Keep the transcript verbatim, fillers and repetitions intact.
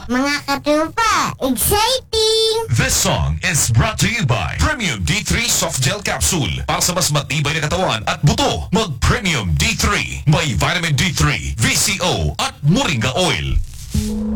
Mga katupa, exciting! This song is brought to you by Premium D three Soft Gel Capsule. Para sa mas matibay na katawan at buto, mag-Premium D three. May vitamin D three, V C O at Moringa Oil.